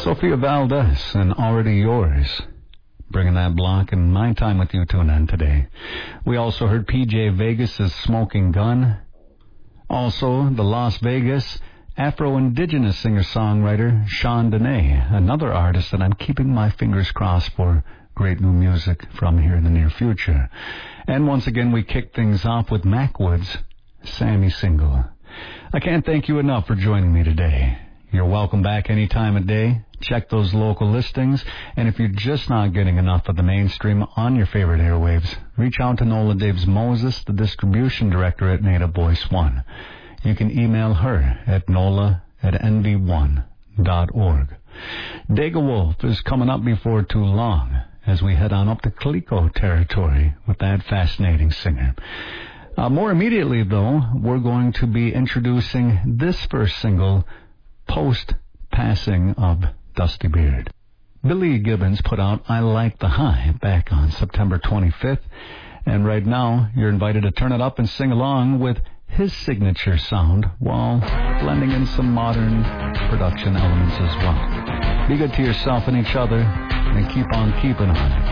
Sophia Valdez and Already Yours. Bringing that block and my time with you to an end today. We also heard PJ Vegas' Smoking Gun. Also, the Las Vegas Afro-Indigenous singer-songwriter Sean Dene, another artist that I'm keeping my fingers crossed for great new music from here in the near future. And once again, we kick things off with Mac Wood's Sammy Single. I can't thank you enough for joining me today. You're welcome back any time of day. Check those local listings. And if you're just not getting enough of the mainstream on your favorite airwaves, reach out to Nola Daves Moses, the distribution director at Native Voice One. You can email her at nola@nv1.org. Dega Wolf is coming up before too long as we head on up to Calico territory with that fascinating singer. More immediately, though, we're going to be introducing this first single, post-passing of Dusty Beard. Billy Gibbons put out I Like the High back on September 25th, and right now you're invited to turn it up and sing along with his signature sound while blending in some modern production elements as well. Be good to yourself and each other, and keep on keeping on.